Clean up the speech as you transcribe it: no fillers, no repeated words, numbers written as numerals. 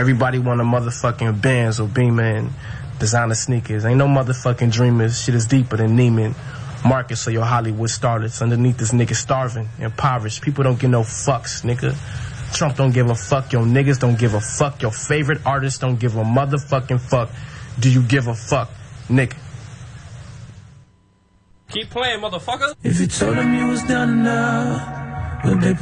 Everybody want a motherfucking Benz or Beamer and designer sneakers. Ain't no motherfucking dreamers. Shit is deeper than Neiman Marcus or your Hollywood starlets. Underneath this nigga starving, impoverished. People don't give no fucks, nigga. Trump don't give a fuck. Your niggas don't give a fuck. Your favorite artists don't give a motherfucking fuck. Do you give a fuck, nigga? Keep playing, motherfucker. If you told them you was done now, would they